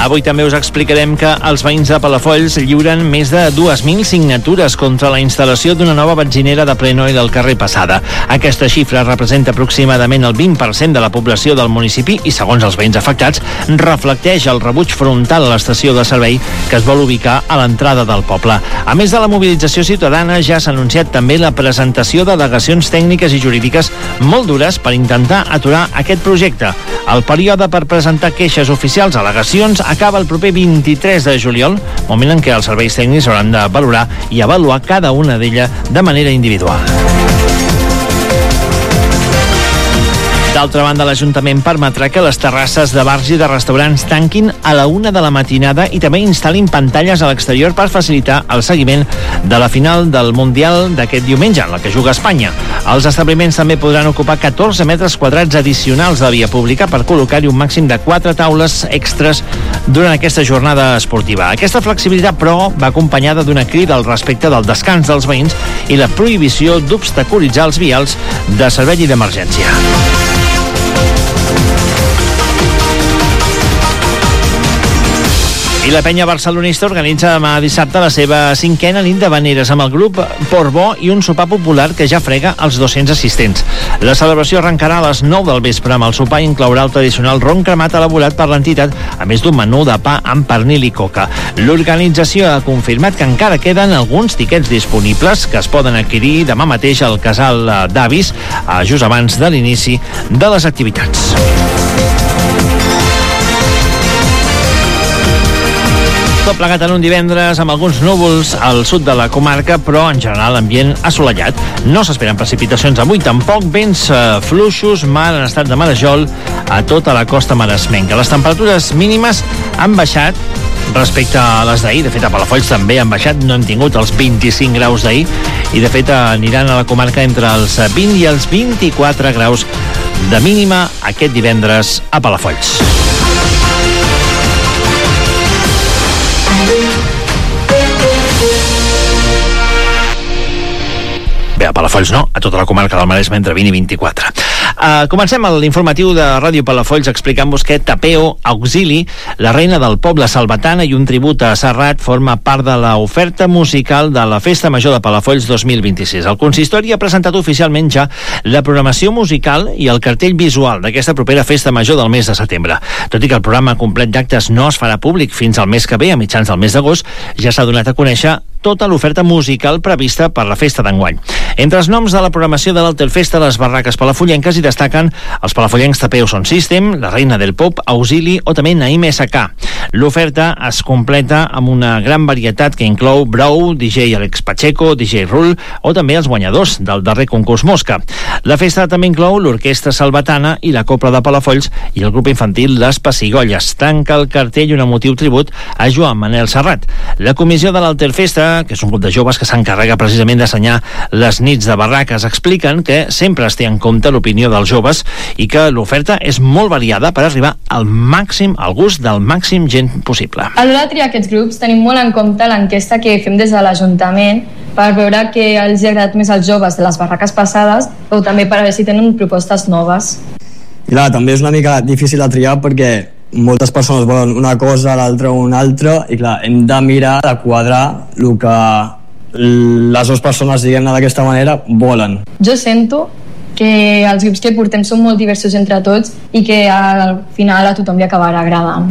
Avui també us explicarem que els veïns de Palafolls lliuren més de 2.000 signatures contra la instal·lació d'una nova benzinera de Plenoil al carrer Passada. Aquesta xifra representa aproximadament el 20% de la població del municipi i, segons els veïns afectats, reflecteix el rebuig frontal a l'estació de servei que es vol ubicar a l'entrada del poble. A més de la mobilització ciutadana, ja s'ha anunciat també la presentació d'al·legacions tècniques i jurídiques molt dures per intentar aturar aquest projecte. El període per presentar queixes oficials, al·legacions, acaba el proper 23 de juliol, moment en què els serveis tècnics hauran de valorar i avaluar cada una d'elles de manera individual. D'altra banda, l'Ajuntament permetrà que les terrasses de bars i de restaurants tanquin a la 1 de la matinada i també instal·lin pantalles a l'exterior per facilitar el seguiment de la final del Mundial d'aquest diumenge, en la que juga Espanya. Els establiments també podran ocupar 14 metres quadrats addicionals de via pública per col·locar-hi un màxim de 4 taules extres durant aquesta jornada esportiva. Aquesta flexibilitat, però, va acompanyada d'una crida al respecte del descans dels veïns i la prohibició d'obstaculitzar els vials de servei i d'emergència. I la penya barcelonista organitza demà dissabte la seva 5a nit d'havaneres amb el grup Portbó i un sopar popular que ja frega els 200 assistents. La celebració arrencarà a les 9 del vespre amb el sopar i inclourà el tradicional ron cremat elaborat per l'entitat, a més d'un menú de pa amb pernil i coca. L'organització ha confirmat que encara queden alguns tiquets disponibles que es poden adquirir demà mateix al casal d'Avis, just abans de l'inici de les activitats. Tot plegat en un divendres amb alguns núvols al sud de la comarca, però en general ambient assolellat. No s'esperen precipitacions avui, tampoc vents fluixos, mar en estat de marejol a tota la costa maresmenca. Les temperatures mínimes han baixat respecte a les d'ahir. De fet, a Palafolls també han baixat, no hem tingut els 25 graus d'ahir i de fet aniran a la comarca entre els 20 i els 24 graus de mínima aquest divendres a Palafolls. Bé, a Palafolls no, a tota la comarca del Maresme entre 20 i 24. Comencem l'informatiu de Ràdio Palafolls explicant-vos que Tapeo Auxili, la reina del poble salvatana i un tribut a Serrat, forma part de l'oferta musical de la Festa Major de Palafolls 2026. El consistori ha presentat oficialment ja la programació musical i el cartell visual d'aquesta propera Festa Major del mes de setembre. Tot i que el programa complet d'actes no es farà públic fins al mes que ve, a mitjans del mes d'agost, ja s'ha donat a conèixer tota l'oferta musical prevista per la festa d'enguany. Entre els noms de la programació de l'Altelfesta, les barraques palafollenques hi destaquen els palafollencs Tapeo Sound System, la Reina del Pop, Auxili o també Naim SK. L'oferta es completa amb una gran varietat que inclou Brou, DJ Alex Pacheco, DJ Rull o també els guanyadors del darrer concurs Mosca. La festa també inclou l'Orquestra Salvatana i la Copla de Palafolls i el grup infantil Les Pessigolles. Tanca el cartell un emotiu tribut a Joan Manel Serrat. La comissió de l'Altelfesta, que és un grup de joves que s'encarrega precisament d'assenyar les nits de barraques, expliquen que sempre es té en compte l'opinió dels joves i que l'oferta és molt variada per arribar al màxim, al gust del màxim gent possible. A l'hora de triar aquests grups tenim molt en compte l'enquesta que fem des de l'Ajuntament per veure què els ha agradat més als joves de les barraques passades o també per veure si tenen propostes noves. I clar, també és una mica difícil de triar perquè moltes persones volen una cosa, l'altra una altra i clar, hem de mirar de quadrar el que les dues persones, diguem-ne d'aquesta manera, volen. Jo sento que els grups que portem són molt diversos entre tots i que al final a tothom li acabarà agradant.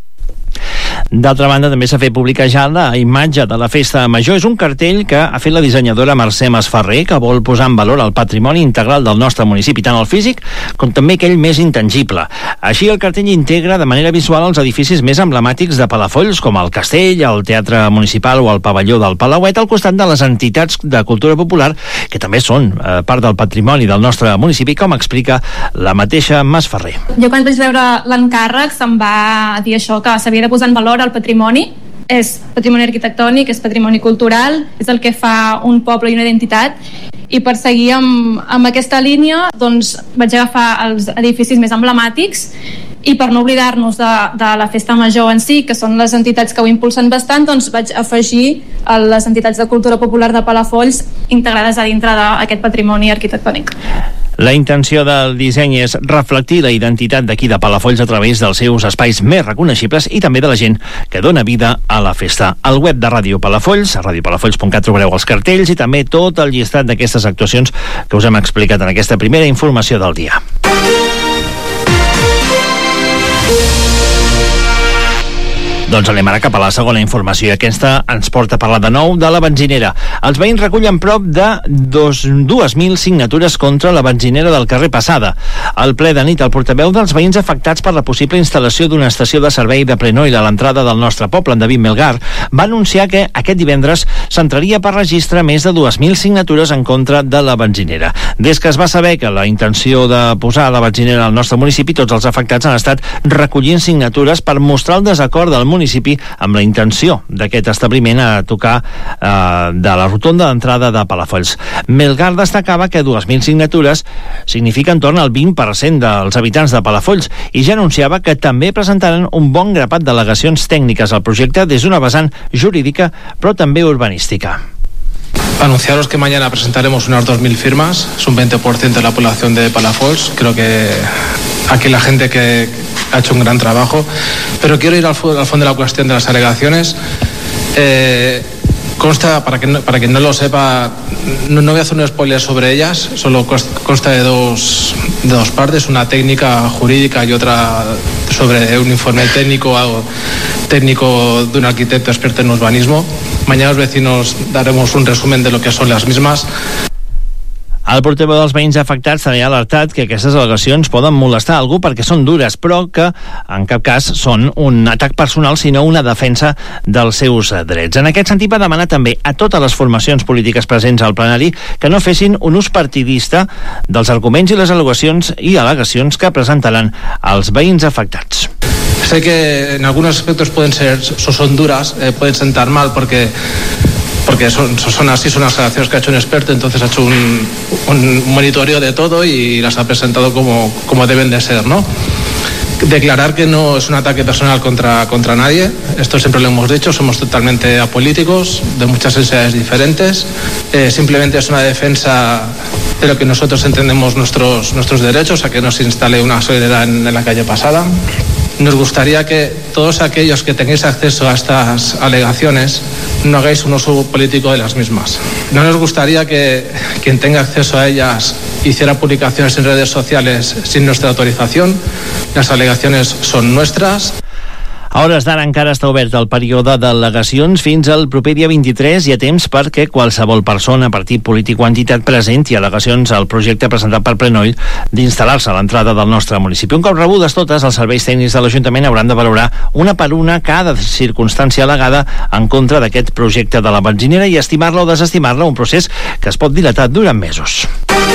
D'altra banda, també s'ha fet pública ja la imatge de la Festa Major. És un cartell que ha fet la dissenyadora Mercè Masferrer, que vol posar en valor el patrimoni integral del nostre municipi, tant el físic com també aquell més intangible. Així, el cartell integra de manera visual els edificis més emblemàtics de Palafolls, com el Castell, el Teatre Municipal o el Pavelló del Palauet, al costat de les entitats de cultura popular, que també són part del patrimoni del nostre municipi, com explica la mateixa Masferrer. Jo quan vaig veure l'encàrrec se'm va dir això, que s'havia de posar en valor el patrimoni. És patrimoni arquitectònic, és patrimoni cultural, és el que fa un poble i una identitat, i per seguir amb aquesta línia doncs vaig agafar els edificis més emblemàtics i per no oblidar-nos de la Festa Major en si, que són les entitats que ho impulsen bastant, doncs vaig afegir les entitats de cultura popular de Palafolls integrades a dintre d'aquest patrimoni arquitectònic. La intenció del disseny és reflectir la identitat d'aquí de Palafolls a través dels seus espais més reconeixibles i també de la gent que dona vida a la festa. Al web de Ràdio Palafolls, a radiopalafolls.cat, trobareu els cartells i també tot el llistat d'aquestes actuacions que us hem explicat en aquesta primera informació del dia. Doncs anem ara cap a la segona informació i aquesta ens porta a parlar de nou de la benzinera. Els veïns recullen prop de 2.000 signatures contra la benzinera del carrer Passada. Al ple de nit, el portaveu dels veïns afectats per la possible instal·lació d'una estació de servei de Plenoil a l'entrada del nostre poble, en David Melgar, va anunciar que aquest divendres s'entraria per registre més de 2.000 signatures en contra de la benzinera. Des que es va saber que la intenció de posar la benzinera al nostre municipi, tots els afectats han estat recollint signatures per mostrar el desacord del municipi amb la intenció d'aquest establiment a tocar de la rotonda d'entrada de Palafolls. Melgar destacava que 2.000 signatures significa entorn al 20% dels habitants de Palafolls i ja anunciava que també presentaran un bon grapat d'al·legacions tècniques al projecte des d'una vessant jurídica però també urbanística. Anunciaros que mañana presentaremos unas 2.000 firmas, es un 20% de la población de Palafolls. Creo que aquí la gente que ha hecho un gran trabajo, pero quiero ir al fondo de la cuestión de las alegaciones. Consta, para quien no lo sepa, no voy a hacer un spoiler sobre ellas, solo consta de dos partes, una técnica jurídica y otra sobre un informe técnico de un arquitecto experto en urbanismo. Mañana los vecinos daremos un resumen de lo que son las mismas. El portaveu dels veïns afectats també ha alertat que aquestes al·legacions poden molestar algú perquè són dures, però que en cap cas són un atac personal, sinó una defensa dels seus drets. En aquest sentit va demanar també a totes les formacions polítiques presents al plenari que no fessin un ús partidista dels arguments i les al·legacions que presentaran els veïns afectats. Sé que en algunos aspectos son duras, pueden sentar mal porque son así, son las acciones que ha hecho un experto, entonces ha hecho un monitoreo de todo y las ha presentado como deben de ser, ¿no? Declarar que no es un ataque personal contra nadie, esto siempre lo hemos dicho, somos totalmente apolíticos, de muchas sensibilidades diferentes, simplemente es una defensa de lo que nosotros entendemos nuestros derechos, a que no se instale una gasolinera en la calle Passada. Nos gustaría que todos aquellos que tengáis acceso a estas alegaciones no hagáis un uso político de las mismas. No nos gustaría que quien tenga acceso a ellas hiciera publicaciones en redes sociales sin nuestra autorización. Las alegaciones son nuestras. A hores d'ara encara està obert el període d'al·legacions fins al proper dia 23. Hi ha temps perquè qualsevol persona, partit polític o entitat presenti al·legacions al projecte presentat per Plenoil d'instal·lar-se a l'entrada del nostre municipi. Un cop rebudes totes, els serveis tècnics de l'Ajuntament hauran de valorar una per una cada circumstància al·legada en contra d'aquest projecte de la benzinera i estimar-la o desestimar-la, un procés que es pot dilatar durant mesos.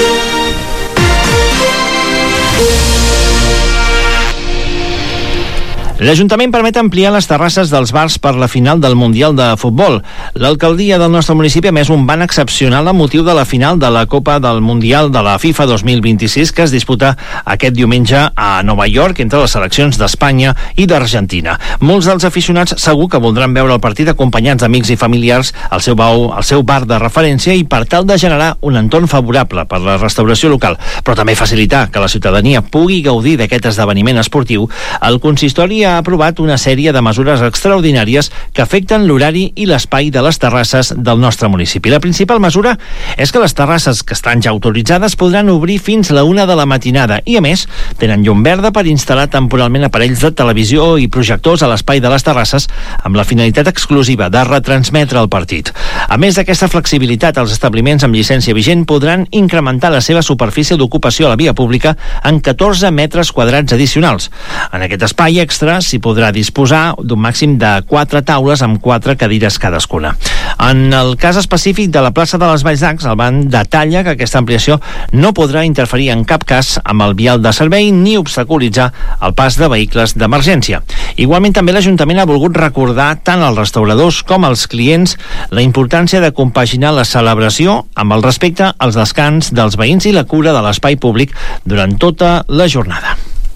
L'Ajuntament permet ampliar les terrasses dels bars per la final del Mundial de Futbol. L'alcaldia del nostre municipi ha emès un ban excepcional amb motiu de la final de la Copa del Mundial de la FIFA 2026 que es disputa aquest diumenge a Nova York entre les seleccions d'Espanya i d'Argentina. Molts dels aficionats segur que voldran veure el partit acompanyats d'amics i familiars al seu bar de referència i per tal de generar un entorn favorable per la restauració local, però també facilitar que la ciutadania pugui gaudir d'aquest esdeveniment esportiu. El consistori ha aprovat una sèrie de mesures extraordinàries que afecten l'horari i l'espai de les terrasses del nostre municipi. La principal mesura és que les terrasses que estan ja autoritzades podran obrir fins la 1 de la matinada i, a més, tenen llum verda per instal·lar temporalment aparells de televisió i projectors a l'espai de les terrasses amb la finalitat exclusiva de retransmetre el partit. A més d'aquesta flexibilitat, els establiments amb llicència vigent podran incrementar la seva superfície d'ocupació a la via pública en 14 metres quadrats addicionals. En aquest espai extra s'hi podrà disposar d'un màxim de 4 taules amb 4 cadires cadascuna. En el cas específic de la plaça de les Valls d'Acs, el ban detalla que aquesta ampliació no podrà interferir en cap cas amb el vial de servei ni obstaculitzar el pas de vehicles d'emergència. Igualment, també l'Ajuntament ha volgut recordar tant als restauradors com als clients la importància de compaginar la celebració amb el respecte als descans dels veïns i la cura de l'espai públic durant tota la jornada.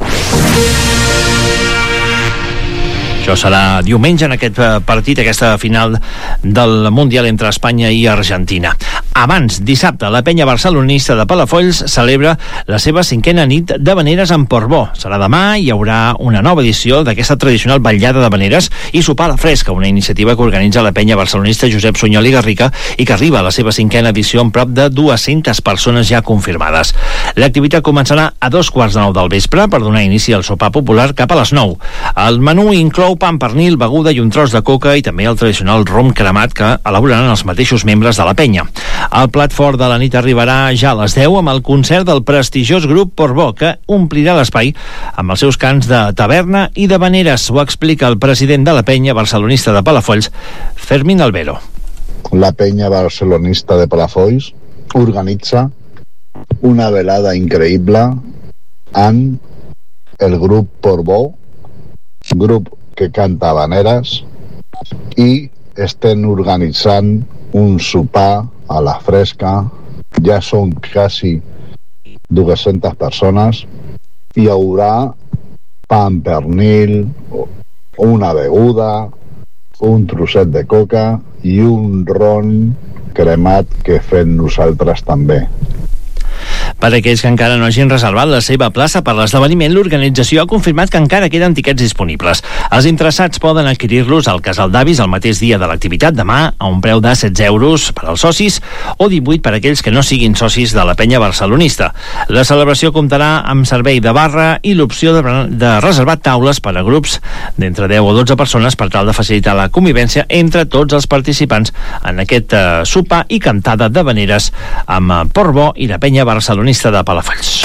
Això serà diumenge en aquest partit, aquesta final del Mundial entre Espanya i Argentina. Abans, dissabte, la penya barcelonista de Palafolls celebra la seva 5a nit d'havaneres en Portbó. Serà demà, hi haurà una nova edició d'aquesta tradicional vetllada d'havaneres i sopar a la fresca, una iniciativa que organitza la penya barcelonista Josep Sunyol i Garriga i que arriba a la seva 5a edició amb prop de 200 persones ja confirmades. L'activitat començarà a 2:15 del vespre per donar inici al sopar popular cap a les 9. El menú inclou pa amb pernil, beguda i un tros de coca i també el tradicional rom cremat que elaboraran els mateixos membres de la penya. El plat fort de la nit arribarà ja a les 10 amb el concert del prestigiós grup Portbó, que omplirà l'espai amb els seus cants de taverna i d'havaneres. Ho explica el president de la penya barcelonista de Palafolls, Fermín Albero. La penya barcelonista de Palafolls organitza una velada increïble amb el grup Portbó, grup que canta havaneres, i estem organitzant un sopar a la fresca. Ja són quasi 200 persones. Hi haurà pa amb pernil, una beguda, un trosset de coca i un ron cremat que fem nosaltres també. Per a aquells que encara no hagin reservat la seva plaça per l'esdeveniment, l'organització ha confirmat que encara queden tiquets disponibles. Els interessats poden adquirir-los al Casal d'Avis el mateix dia de l'activitat, demà, a un preu de 16 euros per als socis o 18 per a aquells que no siguin socis de la penya barcelonista. La celebració comptarà amb servei de barra i l'opció de reservar taules per a grups d'entre 10 o 12 persones per tal de facilitar la convivència entre tots els participants en aquest sopar i cantada d'havaneres amb Portbó i la penya barcelonista de Palafolls.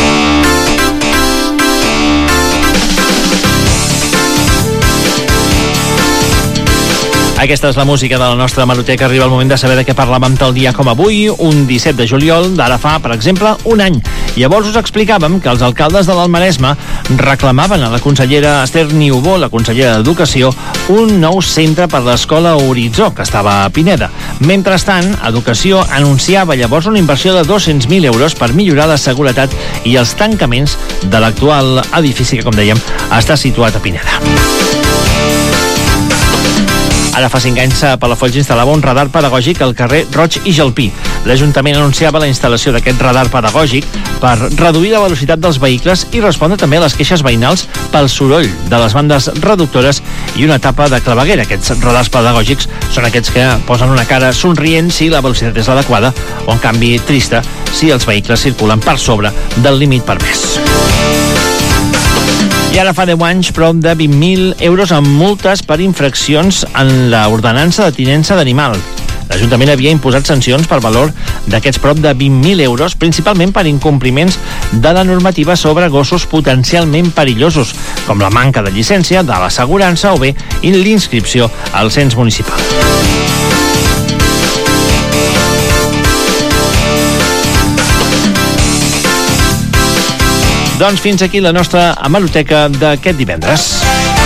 Aquesta és la música de la nostra hemeroteca. Arriba el moment de saber de què parlàvem tal dia com avui, un 17 de juliol, d'ara fa, per exemple, un any. Llavors us explicàvem que els alcaldes de l'Almaresme reclamaven a la consellera Esther Niubó, la consellera d'Educació, un nou centre per l'escola Horitzó, que estava a Pineda. Mentrestant, Educació anunciava llavors una inversió de 200.000 euros per millorar la seguretat i els tancaments de l'actual edifici que, com dèiem, està situat a Pineda. Ara fa 5 anys Palafolls instal·lava un radar pedagògic al carrer Roig i Gelpí. L'Ajuntament anunciava la instal·lació d'aquest radar pedagògic per reduir la velocitat dels vehicles i respondre també a les queixes veïnals pel soroll de les bandes reductores i una tapa de claveguera. Aquests radars pedagògics són aquests que posen una cara somrient si la velocitat és adequada o, en canvi, trista si els vehicles circulen per sobre del límit permès. I ara fa 10 anys, prop de 20.000 euros en multes per infraccions en l'ordenança de tinença d'animal. L'Ajuntament havia imposat sancions per valor d'aquests prop de 20.000 euros, principalment per incompliments de la normativa sobre gossos potencialment perillosos, com la manca de llicència, de l'assegurança o bé l'inscripció al cens municipal. Doncs fins aquí la nostra hemeroteca d'aquest divendres.